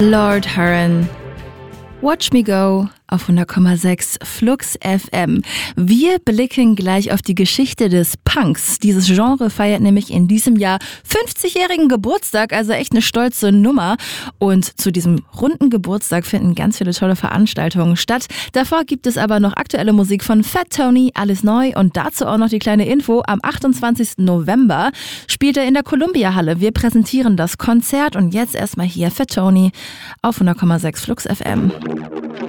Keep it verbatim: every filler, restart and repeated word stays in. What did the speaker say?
Lord Huron, Watch Me Go auf hundert Komma sechs Flux F M. Wir blicken gleich auf die Geschichte des Punks. Dieses Genre feiert nämlich in diesem Jahr fünfzigjährigen Geburtstag, also echt eine stolze Nummer. Und zu diesem runden Geburtstag finden ganz viele tolle Veranstaltungen statt. Davor gibt es aber noch aktuelle Musik von Fat Tony, alles neu und dazu auch noch die kleine Info. Am achtundzwanzigsten November spielt er in der Columbia Halle. Wir präsentieren das Konzert und jetzt erstmal hier Fat Tony auf hundert Komma sechs Flux F M.